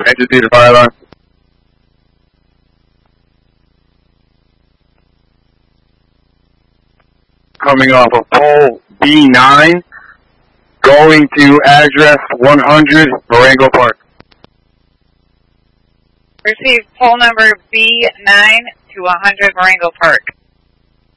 Engine to fire alarm. Coming off of pole B9, going to address 100 Marengo Park. Received pole number B9 to 100 Marengo Park.